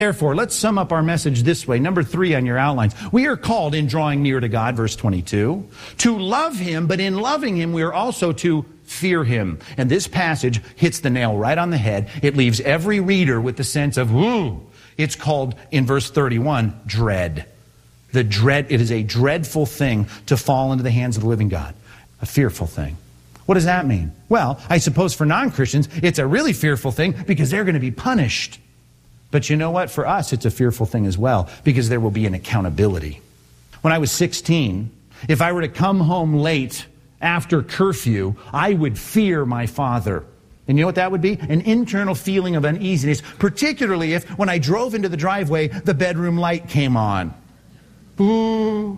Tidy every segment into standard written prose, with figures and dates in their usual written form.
Therefore, let's sum up our message this way. Number 3 on your outlines. We are called in drawing near to God, verse 22, to love Him, but in loving Him, we are also to fear Him. And this passage hits the nail right on the head. It leaves every reader with the sense of, ooh. It's called, in verse 31, dread. It is a dreadful thing to fall into the hands of the living God. A fearful thing. What does that mean? Well, I suppose for non-Christians, it's a really fearful thing because they're going to be punished. But you know what? For us, it's a fearful thing as well, because there will be an accountability. When I was 16, if I were to come home late after curfew, I would fear my father. And you know what that would be? An internal feeling of uneasiness, particularly if, when I drove into the driveway, the bedroom light came on. Ooh.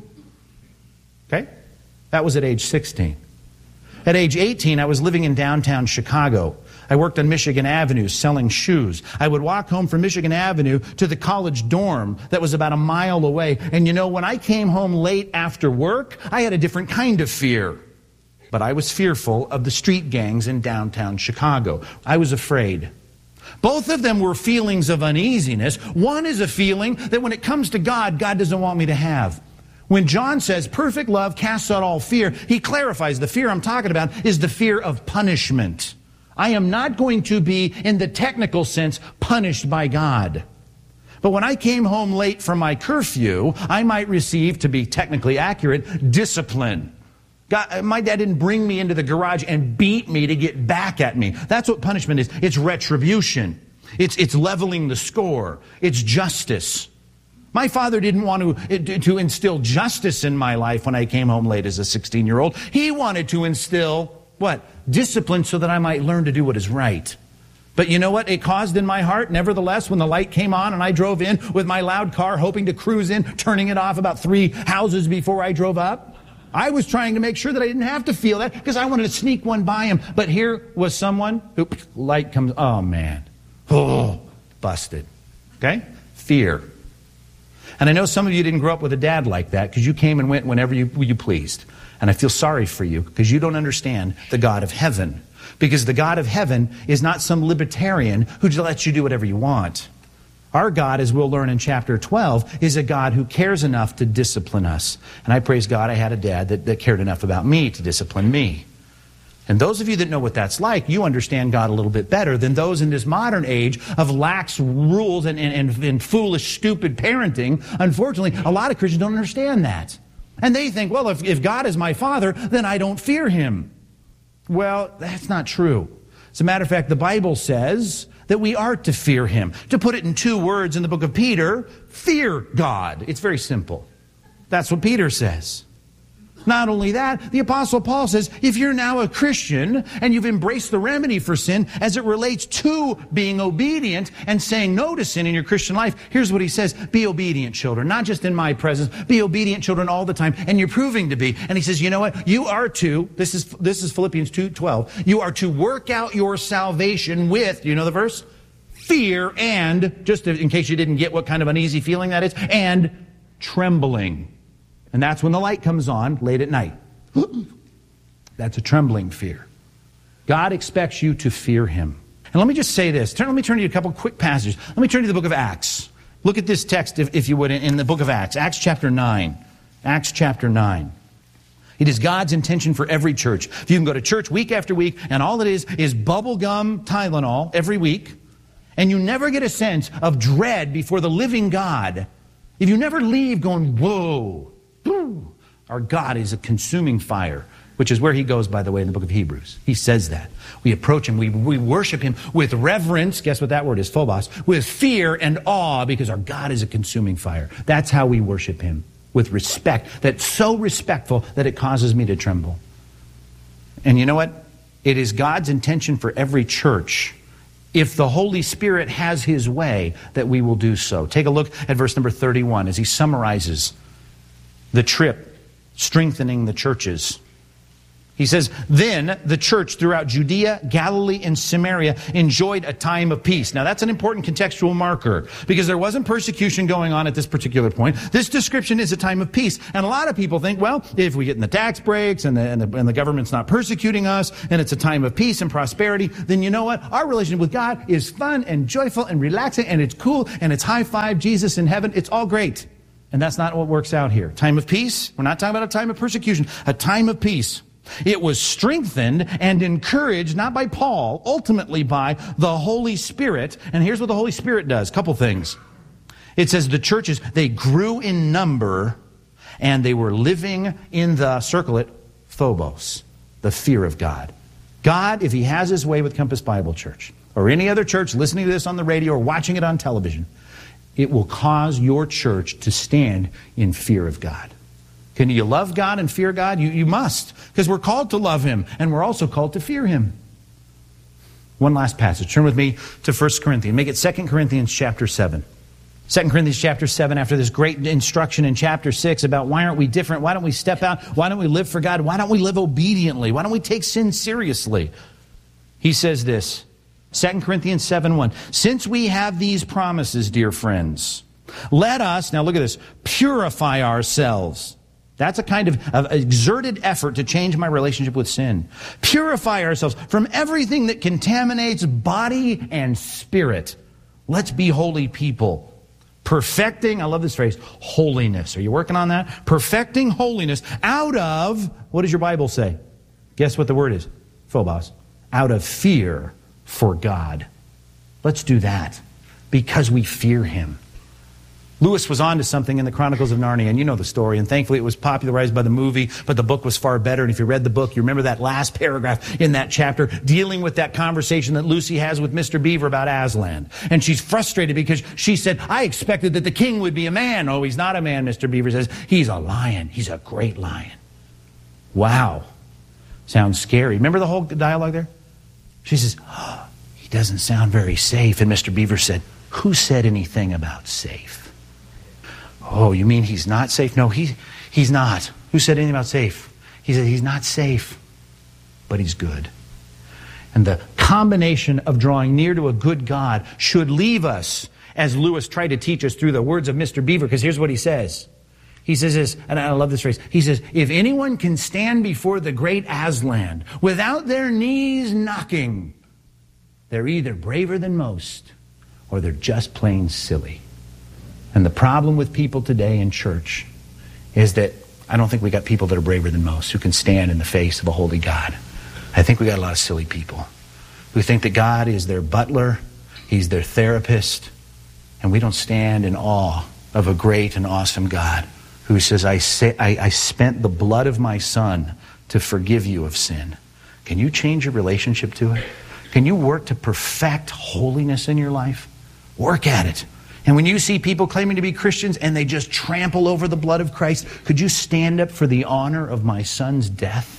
Okay? That was at age 16. At age 18, I was living in downtown Chicago. I worked on Michigan Avenue selling shoes. I would walk home from Michigan Avenue to the college dorm that was about a mile away. And you know, when I came home late after work, I had a different kind of fear. But I was fearful of the street gangs in downtown Chicago. I was afraid. Both of them were feelings of uneasiness. One is a feeling that when it comes to God, God doesn't want me to have. When John says perfect love casts out all fear, he clarifies the fear I'm talking about is the fear of punishment. I am not going to be, in the technical sense, punished by God. But when I came home late from my curfew, I might receive, to be technically accurate, discipline. God, my dad didn't bring me into the garage and beat me to get back at me. That's what punishment is. It's retribution. It's leveling the score. It's justice. My father didn't want to instill justice in my life when I came home late as a 16-year-old. He wanted to instill, what? Discipline so that I might learn to do what is right. But you know what it caused in my heart? Nevertheless, when the light came on and I drove in with my loud car, hoping to cruise in, turning it off about 3 houses before I drove up, I was trying to make sure that I didn't have to feel that because I wanted to sneak one by him. But here was someone who, light comes, oh man, oh, busted. Okay? Fear. And I know some of you didn't grow up with a dad like that because you came and went whenever you pleased. And I feel sorry for you because you don't understand the God of heaven. Because the God of heaven is not some libertarian who just lets you do whatever you want. Our God, as we'll learn in chapter 12, is a God who cares enough to discipline us. And I praise God I had a dad that cared enough about me to discipline me. And those of you that know what that's like, you understand God a little bit better than those in this modern age of lax rules and foolish, stupid parenting. Unfortunately, a lot of Christians don't understand that. And they think, well, if God is my father, then I don't fear him. Well, that's not true. As a matter of fact, the Bible says that we are to fear him. To put it in 2 words in the book of Peter, fear God. It's very simple. That's what Peter says. Not only that, the Apostle Paul says, if you're now a Christian and you've embraced the remedy for sin as it relates to being obedient and saying no to sin in your Christian life, here's what he says, be obedient, children, not just in my presence, be obedient, children, all the time, and you're proving to be. And he says, you know what, you are to, this is Philippians 2:12, you are to work out your salvation with, do you know the verse? Fear and, just in case you didn't get what kind of uneasy feeling that is, and trembling. And that's when the light comes on late at night. That's a trembling fear. God expects you to fear him. And let me just say this. Let me turn to you a couple quick passages. Let me turn to the book of Acts. Look at this text, if you would, in the book of Acts. Acts chapter 9. Acts chapter 9. It is God's intention for every church. If you can go to church week after week, and all it is bubble gum Tylenol every week, and you never get a sense of dread before the living God, if you never leave going, whoa, our God is a consuming fire, which is where he goes, by the way, in the book of Hebrews. He says that. We approach him, we worship him with reverence, guess what that word is, phobos, with fear and awe, because our God is a consuming fire. That's how we worship him, with respect, that's so respectful that it causes me to tremble. And you know what? It is God's intention for every church, if the Holy Spirit has his way, that we will do so. Take a look at verse number 31 as he summarizes the trip, strengthening the churches. He says, then the church throughout Judea, Galilee, and Samaria enjoyed a time of peace. Now that's an important contextual marker because there wasn't persecution going on at this particular point. This description is a time of peace. And a lot of people think, well, if we get in the tax breaks and the government's not persecuting us and it's a time of peace and prosperity, then you know what? Our relationship with God is fun and joyful and relaxing and it's cool and it's high five Jesus in heaven. It's all great. And that's not what works out here. Time of peace. We're not talking about a time of persecution. A time of peace. It was strengthened and encouraged, not by Paul, ultimately by the Holy Spirit. And here's what the Holy Spirit does. Couple things. It says the churches, they grew in number and they were living in the, circle it, phobos, the fear of God. God, if He has His way with Compass Bible Church, or any other church listening to this on the radio or watching it on television, it will cause your church to stand in fear of God. Can you love God and fear God? You must, because we're called to love Him, and we're also called to fear Him. One last passage. Turn with me to 1 Corinthians. Make it 2 Corinthians chapter 7. 2 Corinthians chapter 7, after this great instruction in chapter 6 about why aren't we different? Why don't we step out? Why don't we live for God? Why don't we live obediently? Why don't we take sin seriously? He says this, 2 Corinthians 7:1. Since we have these promises, dear friends, let us, now look at this, purify ourselves. That's a kind of exerted effort to change my relationship with sin. Purify ourselves from everything that contaminates body and spirit. Let's be holy people. Perfecting, I love this phrase, holiness. Are you working on that? Perfecting holiness out of, what does your Bible say? Guess what the word is? Phobos. Out of fear for God. Let's do that because we fear Him. Lewis was on to something in the Chronicles of Narnia, and you know the story, and thankfully it was popularized by the movie, but the book was far better, and if you read the book, you remember that last paragraph in that chapter dealing with that conversation that Lucy has with Mr. Beaver about Aslan. And she's frustrated because she said, I expected that the king would be a man. Oh, he's not a man, Mr. Beaver says. He's a lion. He's a great lion. Wow. Sounds scary. Remember the whole dialogue there? She says, oh, he doesn't sound very safe. And Mr. Beaver said, who said anything about safe? Oh, you mean he's not safe? No, he's not. Who said anything about safe? He said he's not safe, but he's good. And the combination of drawing near to a good God should leave us, as Lewis tried to teach us through the words of Mr. Beaver, because here's what he says. He says this, and I love this phrase. He says, if anyone can stand before the great Aslan without their knees knocking, they're either braver than most or they're just plain silly. And the problem with people today in church is that I don't think we got people that are braver than most who can stand in the face of a holy God. I think we got a lot of silly people who think that God is their butler, He's their therapist, and we don't stand in awe of a great and awesome God who says, I spent the blood of my Son to forgive you of sin. Can you change your relationship to it? Can you work to perfect holiness in your life? Work at it. And when you see people claiming to be Christians and they just trample over the blood of Christ, could you stand up for the honor of my Son's death?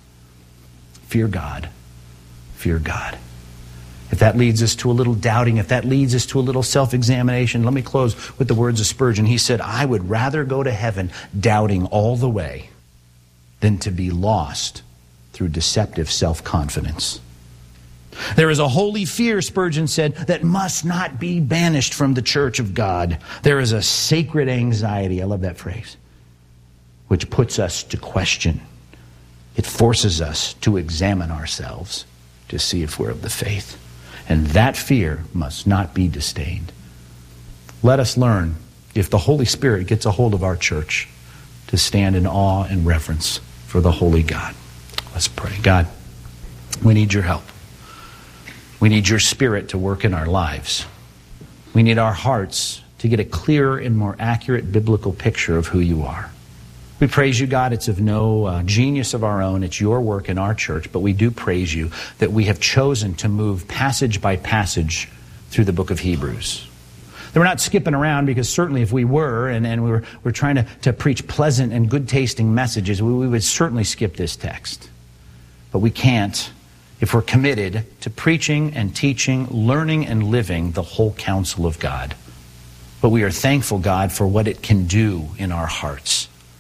Fear God. Fear God. If that leads us to a little doubting, if that leads us to a little self-examination, let me close with the words of Spurgeon. He said, I would rather go to heaven doubting all the way than to be lost through deceptive self-confidence. There is a holy fear, Spurgeon said, that must not be banished from the church of God. There is a sacred anxiety, I love that phrase, which puts us to question. It forces us to examine ourselves to see if we're of the faith. And that fear must not be disdained. Let us learn, if the Holy Spirit gets a hold of our church, to stand in awe and reverence for the holy God. Let's pray. God, we need your help. We need your Spirit to work in our lives. We need our hearts to get a clearer and more accurate biblical picture of who you are. We praise you, God. It's of no genius of our own. It's your work in our church. But we do praise you that we have chosen to move passage by passage through the book of Hebrews. That we're not skipping around, because certainly if we were and we're trying to preach pleasant and good-tasting messages, we would certainly skip this text. But we can't if we're committed to preaching and teaching, learning and living the whole counsel of God. But we are thankful, God, for what it can do in our hearts.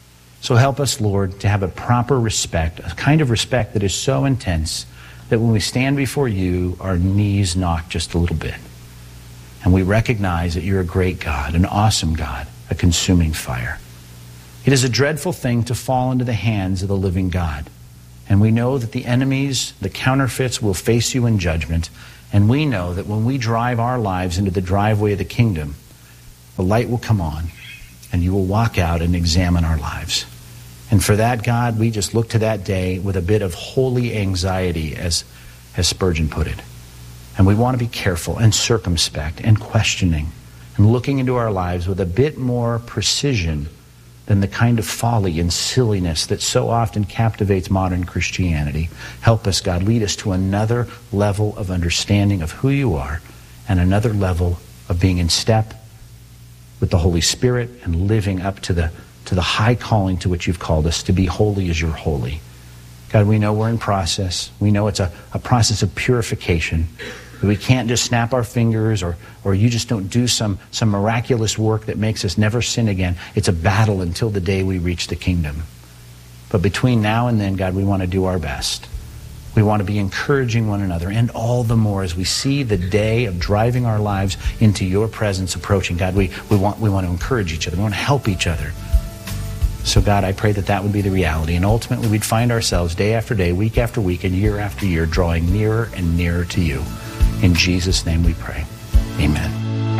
So help us, Lord, to have a proper respect, a kind of respect that is so intense that when we stand before you, our knees knock just a little bit. And we recognize that you're a great God, an awesome God, a consuming fire. It is a dreadful thing to fall into the hands of the living God. And we know that the enemies, the counterfeits, will face you in judgment. And we know that when we drive our lives into the driveway of the kingdom, the light will come on, and you will walk out and examine our lives. And for that, God, we just look to that day with a bit of holy anxiety, as Spurgeon put it. And we want to be careful and circumspect and questioning and looking into our lives with a bit more precision than the kind of folly and silliness that so often captivates modern Christianity. Help us, God. Lead us to another level of understanding of who you are and another level of being in step with the Holy Spirit and living up to the high calling to which you've called us, to be holy as you're holy. God, we know we're in process. We know it's a process of purification. We can't just snap our fingers or you just don't do some miraculous work that makes us never sin again. It's a battle until the day we reach the kingdom. But between now and then, God, we want to do our best. We want to be encouraging one another, and all the more as we see the day of driving our lives into your presence approaching. God, we want to encourage each other. We want to help each other. So God, I pray that would be the reality. And ultimately we'd find ourselves day after day, week after week, and year after year drawing nearer and nearer to you. In Jesus' name we pray. Amen.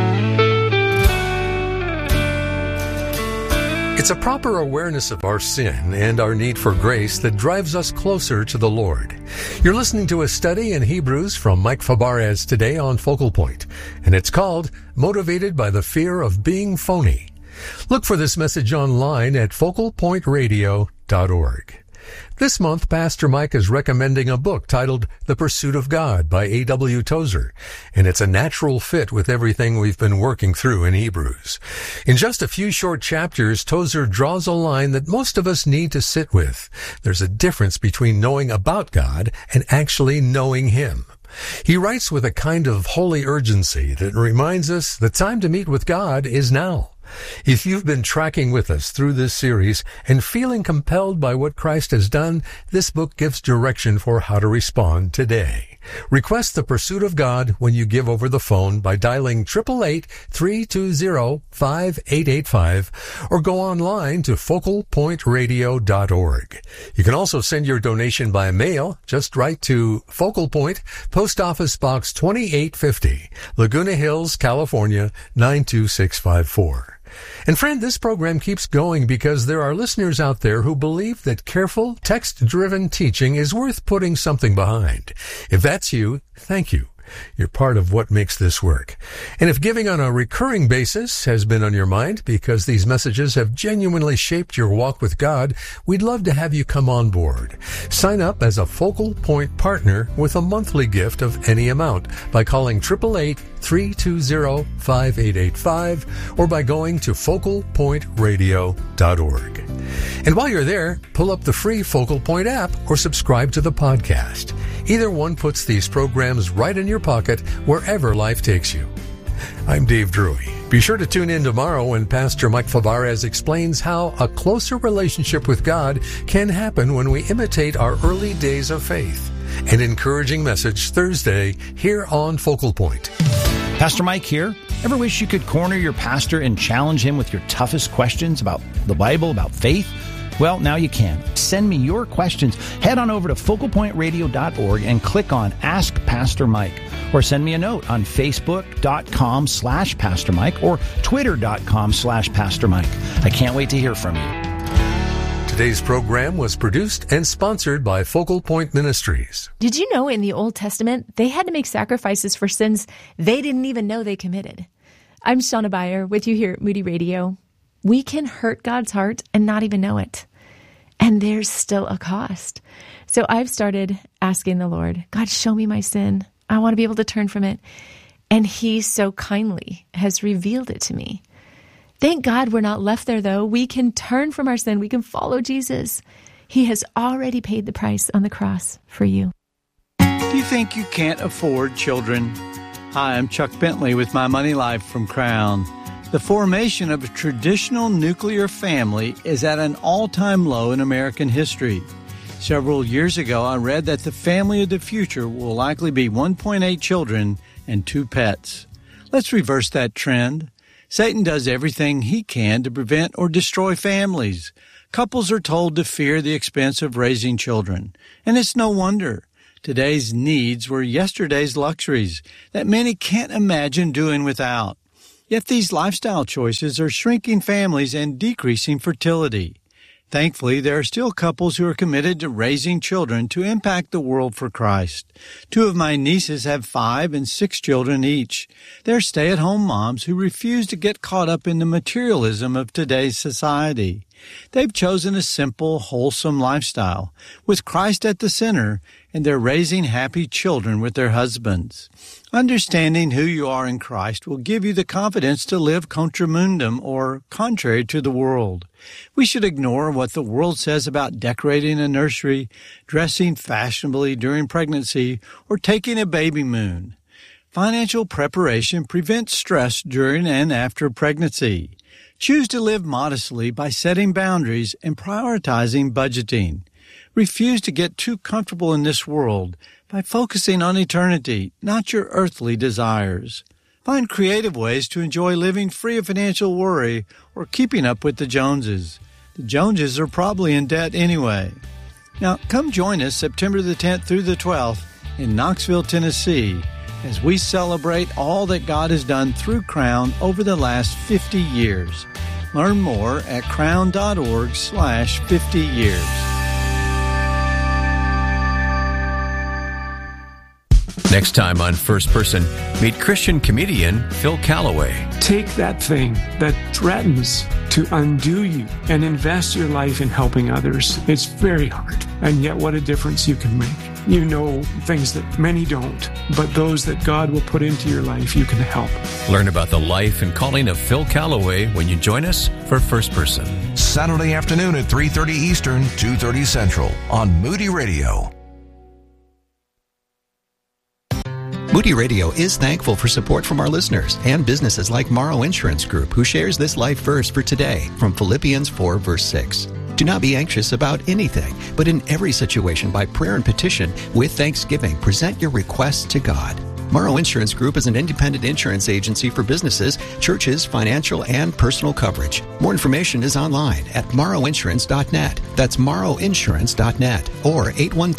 It's a proper awareness of our sin and our need for grace that drives us closer to the Lord. You're listening to a study in Hebrews from Mike Fabarez today on Focal Point, and it's called Motivated by the Fear of Being Phony. Look for this message online at focalpointradio.org. This month, Pastor Mike is recommending a book titled The Pursuit of God by A.W. Tozer, and it's a natural fit with everything we've been working through in Hebrews. In just a few short chapters, Tozer draws a line that most of us need to sit with. There's a difference between knowing about God and actually knowing Him. He writes with a kind of holy urgency that reminds us the time to meet with God is now. If you've been tracking with us through this series and feeling compelled by what Christ has done, this book gives direction for how to respond today. Request The Pursuit of God when you give over the phone by dialing 888-320-5885 or go online to focalpointradio.org. You can also send your donation by mail. Just write to Focal Point, Post Office Box 2850, Laguna Hills, California 92654. And friend, this program keeps going because there are listeners out there who believe that careful, text-driven teaching is worth putting something behind. If that's you, thank you. You're part of what makes this work. And if giving on a recurring basis has been on your mind because these messages have genuinely shaped your walk with God, we'd love to have you come on board. Sign up as a Focal Point partner with a monthly gift of any amount by calling 888-320-5885 or by going to focalpointradio.org. And while you're there, pull up the free Focal Point app or subscribe to the podcast. Either one puts these programs right in your pocket wherever life takes you. I'm Dave Drury. Be sure to tune in tomorrow when Pastor Mike Fabarez explains how a closer relationship with God can happen when we imitate our early days of faith. An encouraging message Thursday here on Focal Point. Pastor Mike here. Ever wish you could corner your pastor and challenge him with your toughest questions about the Bible, about faith? Well, now you can. Send me your questions. Head on over to focalpointradio.org and click on Ask Pastor Mike. Or send me a note on Facebook.com/Pastor Mike or Twitter.com/Pastor Mike. I can't wait to hear from you. Today's program was produced and sponsored by Focal Point Ministries. Did you know in the Old Testament, they had to make sacrifices for sins they didn't even know they committed? I'm Shauna Beyer with you here at Moody Radio. We can hurt God's heart and not even know it. And there's still a cost. So I've started asking the Lord, God, show me my sin. I want to be able to turn from it. And He so kindly has revealed it to me. Thank God we're not left there, though. We can turn from our sin. We can follow Jesus. He has already paid the price on the cross for you. Do you think you can't afford children? Hi, I'm Chuck Bentley with My Money Life from Crown. The formation of a traditional nuclear family is at an all-time low in American history. Several years ago, I read that the family of the future will likely be 1.8 children and 2 pets. Let's reverse that trend. Satan does everything he can to prevent or destroy families. Couples are told to fear the expense of raising children. And it's no wonder. Today's needs were yesterday's luxuries that many can't imagine doing without. Yet these lifestyle choices are shrinking families and decreasing fertility. Thankfully, there are still couples who are committed to raising children to impact the world for Christ. 2 of my nieces have 5 and 6 children each. They're stay-at-home moms who refuse to get caught up in the materialism of today's society. They've chosen a simple, wholesome lifestyle with Christ at the center, and they're raising happy children with their husbands. Understanding who you are in Christ will give you the confidence to live contra mundum, or contrary to the world. We should ignore what the world says about decorating a nursery, dressing fashionably during pregnancy, or taking a baby moon. Financial preparation prevents stress during and after pregnancy. Choose to live modestly by setting boundaries and prioritizing budgeting. Refuse to get too comfortable in this world by focusing on eternity, not your earthly desires. Find creative ways to enjoy living free of financial worry or keeping up with the Joneses. The Joneses are probably in debt anyway. Now, come join us September the 10th through the 12th in Knoxville, Tennessee, as we celebrate all that God has done through Crown over the last 50 years. Learn more at crown.org/50 years. Next time on First Person, meet Christian comedian Phil Callaway. Take that thing that threatens to undo you and invest your life in helping others. It's very hard, and yet what a difference you can make. You know things that many don't, but those that God will put into your life, you can help. Learn about the life and calling of Phil Callaway when you join us for First Person. Saturday afternoon at 3:30 Eastern, 2:30 Central on Moody Radio. Moody Radio is thankful for support from our listeners and businesses like Morrow Insurance Group, who shares this life verse for today from Philippians 4, verse 6. Do not be anxious about anything, but in every situation, by prayer and petition, with thanksgiving, present your requests to God. Morrow Insurance Group is an independent insurance agency for businesses, churches, financial, and personal coverage. More information is online at morrowinsurance.net. That's morrowinsurance.net or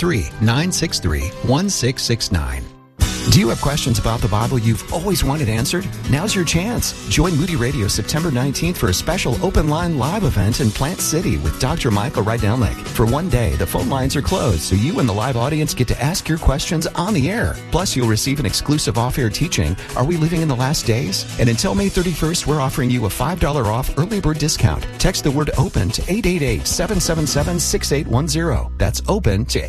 813-963-1669. Do you have questions about the Bible you've always wanted answered? Now's your chance. Join Moody Radio September 19th for a special open line live event in Plant City with Dr. Michael Rydelnik. For one day, the phone lines are closed, so you and the live audience get to ask your questions on the air. Plus, you'll receive an exclusive off-air teaching, Are We Living in the Last Days? And until May 31st, we're offering you a $5 off early bird discount. Text the word OPEN to 888-777-6810. That's OPEN to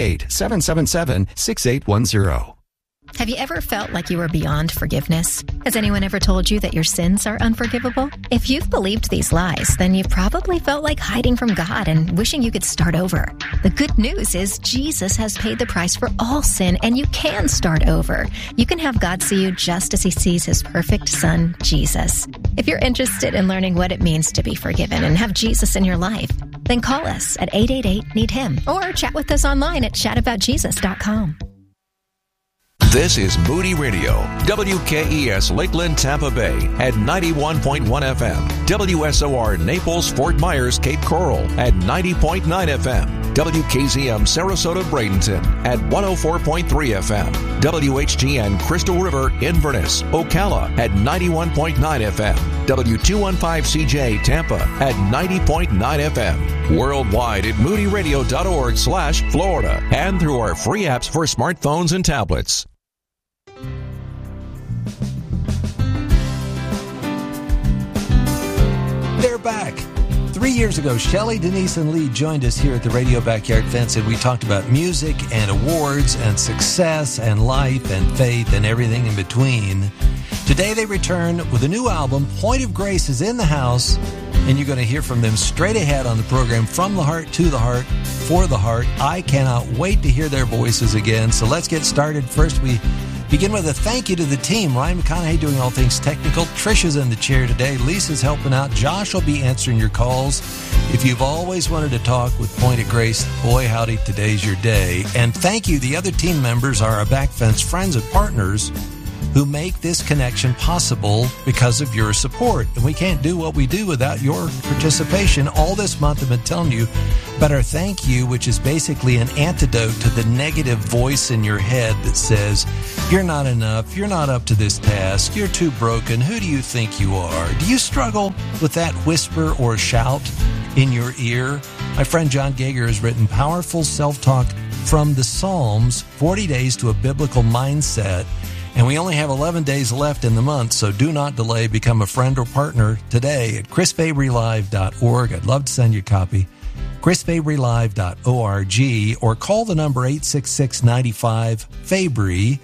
888-777-6810. Have you ever felt like you were beyond forgiveness? Has anyone ever told you that your sins are unforgivable? If you've believed these lies, then you've probably felt like hiding from God and wishing you could start over. The good news is Jesus has paid the price for all sin, and you can start over. You can have God see you just as He sees His perfect Son, Jesus. If you're interested in learning what it means to be forgiven and have Jesus in your life, then call us at 888-NEED-HIM or chat with us online at chataboutjesus.com. This is Moody Radio, WKES Lakeland, Tampa Bay at 91.1 FM, WSOR Naples, Fort Myers, Cape Coral at 90.9 FM, WKZM Sarasota, Bradenton at 104.3 FM, WHGN Crystal River, Inverness, Ocala at 91.9 FM, W215CJ Tampa at 90.9 FM, worldwide at moodyradio.org/Florida, and through our free apps for smartphones and tablets. They're back. 3 years ago, Shelley, Denise, and Lee joined us here at the Radio Backyard Fence, and we talked about music and awards and success and life and faith and everything in between. Today they return with a new album. Point of Grace is in the house, and you're going to hear from them straight ahead on the program, From the Heart to the Heart, for the Heart. I cannot wait to hear their voices again, so let's get started. First, we Begin with a thank you to the team. Ryan McConaughey doing all things technical. Trisha's in the chair today. Lisa's helping out. Josh will be answering your calls. If you've always wanted to talk with Point of Grace, boy, howdy, today's your day. And thank you. The other team members are our Backfence friends and partners who make this connection possible because of your support. And we can't do what we do without your participation. All this month I've been telling you about our thank you, which is basically an antidote to the negative voice in your head that says, you're not enough, you're not up to this task, you're too broken, who do you think you are? Do you struggle with that whisper or shout in your ear? My friend John Gager has written Powerful Self-Talk from the Psalms, 40 Days to a Biblical Mindset. And we only have 11 days left in the month, so do not delay. Become a friend or partner today at chrisfabrylive.org. I'd love to send you a copy. chrisfabrylive.org, or call the number 866-95-FABRY,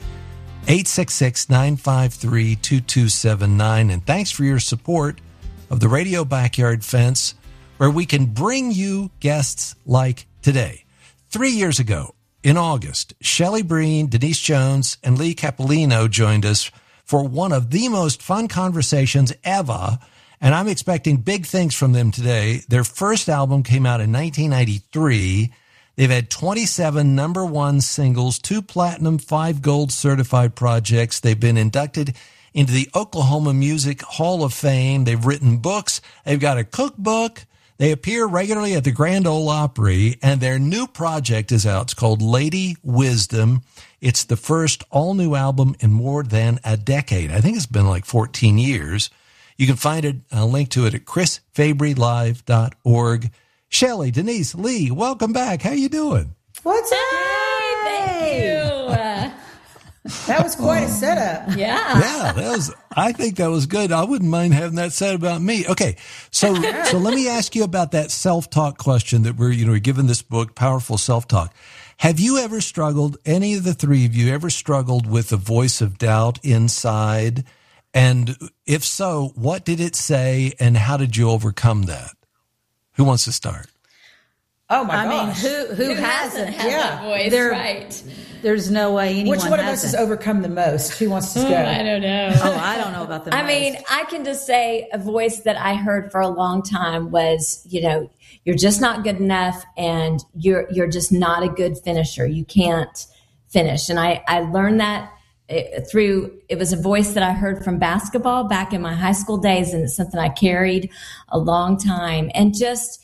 866-953-2279. And thanks for your support of the Radio Backyard Fence, where we can bring you guests like today. 3 years ago, in August, Shelley Breen, Denise Jones, and Lee Capolino joined us for one of the most fun conversations ever, and I'm expecting big things from them today. Their first album came out in 1993. They've had 27 number one singles, 2 platinum, 5 gold certified projects. They've been inducted into the Oklahoma Music Hall of Fame. They've written books. They've got a cookbook. They appear regularly at the Grand Ole Opry, and their new project is out. It's called Lady Wisdom. It's the first all-new album in more than a decade. I think it's been like 14 years. You can find a link to it at chrisfabrylive.org. Shelley, Denise, Lee, welcome back. How you doing? What's up? Thank you. That was quite a setup. Yeah. Yeah, I think that was good. I wouldn't mind having that said about me. Okay. So let me ask you about that self-talk question that we're given this book, Powerful Self-Talk. Have you ever struggled, any of the three of you ever struggled with a voice of doubt inside? And if so, what did it say and how did you overcome that? Who wants to start? Oh my gosh. I mean, who hasn't had that voice, right? There's no way anyone Which one of us has overcome the most? Who wants to go? I don't know. I don't know about the most. I mean, I can just say a voice that I heard for a long time was, you're just not good enough and you're just not a good finisher. You can't finish. And I learned that it was a voice that I heard from basketball back in my high school days, and it's something I carried a long time. And just,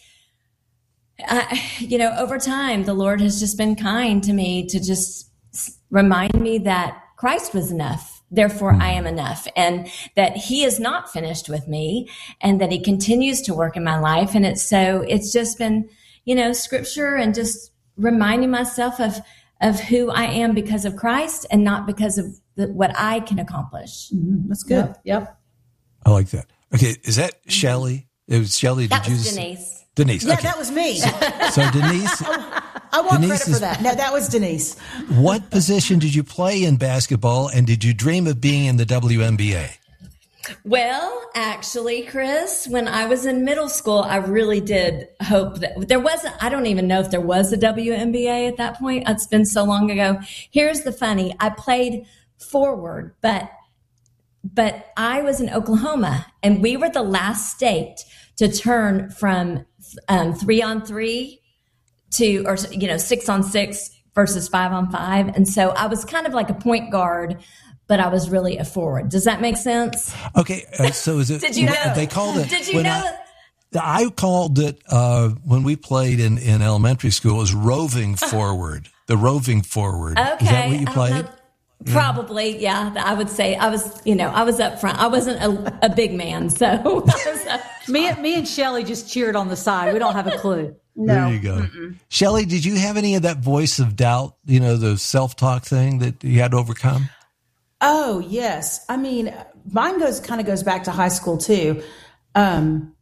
over time, the Lord has just been kind to me to just remind me that Christ was enough. Therefore, I am enough, and that he is not finished with me, and that he continues to work in my life. And it's just been, scripture and just reminding myself of who I am because of Christ and not because of what I can accomplish. Mm-hmm. That's good. Yep. I like that. Okay. Is that Shelley? It was Shelley. That was Denise. Denise. Yeah, okay. that was me. So Denise. I want credit for that. No, that was Denise. What position did you play in basketball, and did you dream of being in the WNBA? Well, actually, Chris, when I was in middle school, I really did hope that there wasn't, I don't even know if there was a WNBA at that point. It's been so long ago. Here's the funny, I played forward, but I was in Oklahoma, and we were the last state to turn from 3-on-3 to, 6-on-6 versus 5-on-5. And so I was kind of like a point guard, but I was really a forward. Does that make sense? Okay. So is it, did you know? They called it. Did you know? I called it, when we played in elementary school, it was roving forward, the roving forward. Okay. Is that what you played? Probably, yeah. I would say I was up front. I wasn't a big man, so. Me and Shelley just cheered on the side. We don't have a clue. No. There you go. Shelley, did you have any of that voice of doubt, the self-talk thing that you had to overcome? Oh, yes. I mean, mine goes back to high school too. And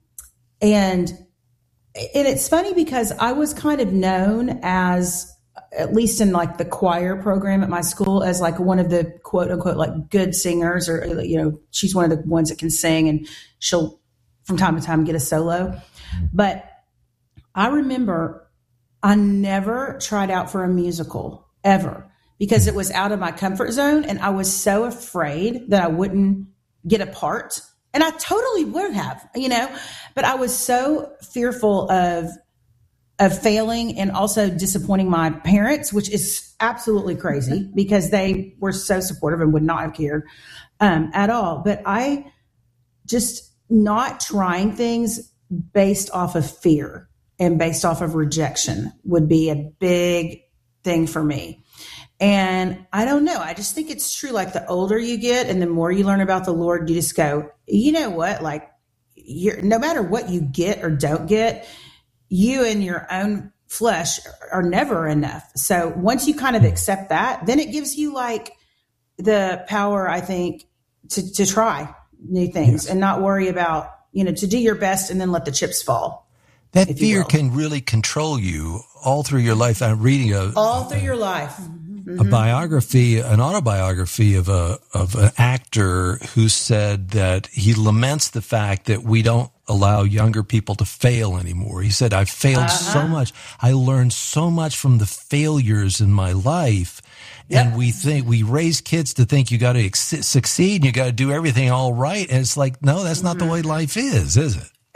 it's funny because I was kind of known as, at least in like the choir program at my school, as like one of the quote unquote like good singers, or she's one of the ones that can sing, and she'll from time to time get a solo. But I remember I never tried out for a musical ever, because it was out of my comfort zone. And I was so afraid that I wouldn't get a part. And I totally would have, but I was so fearful of failing and also disappointing my parents, which is absolutely crazy because they were so supportive and would not have cared at all. But I just not trying things based off of fear and based off of rejection would be a big thing for me. And I don't know. I just think it's true. Like the older you get and the more you learn about the Lord, you just go, you know what? Like no matter what you get or don't get, you and your own flesh are never enough. So once you kind of accept that, then it gives you like the power, I think, to try new things and not worry about, to do your best and then let the chips fall. That fear can really control you all through your life. I'm reading all through your life. A biography, an autobiography of an actor who said that he laments the fact that we don't allow younger people to fail anymore. He said, I've failed so much. I learned so much from the failures in my life. Yep. And we raise kids to think you got to succeed and you got to do everything all right. And it's like, no, that's not the way life is it?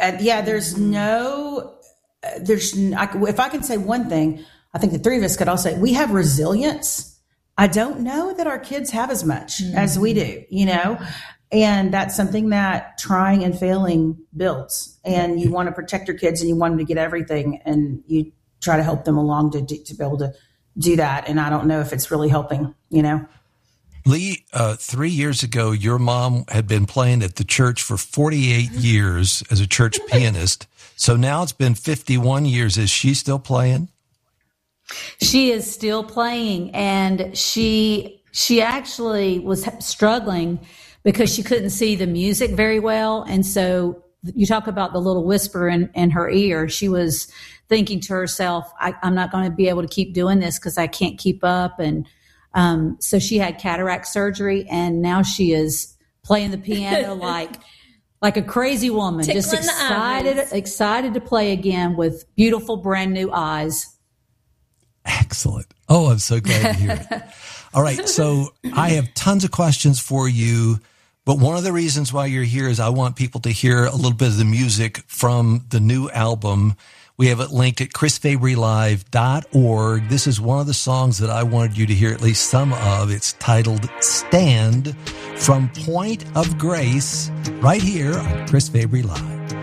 If I can say one thing, I think the three of us could all say we have resilience. I don't know that our kids have as much as we do, and that's something that trying and failing builds. And you want to protect your kids and you want them to get everything, and you try to help them along to be able to do that. And I don't know if it's really helping, Lee, 3 years ago, your mom had been playing at the church for 48 years as a church pianist. So now it's been 51 years. Is she still playing? She is still playing, and she actually was struggling because she couldn't see the music very well. And so you talk about the little whisper in her ear. She was thinking to herself, I'm not going to be able to keep doing this because I can't keep up. And so she had cataract surgery, and now she is playing the piano like a crazy woman, just excited to play again with beautiful brand new eyes. Excellent. Oh, I'm so glad to hear it. All right. So I have tons of questions for you, but one of the reasons why you're here is I want people to hear a little bit of the music from the new album. We have it linked at chrisfabrylive.org. This is one of the songs that I wanted you to hear at least some of. It's titled Stand from Point of Grace right here on Chris Fabry Live.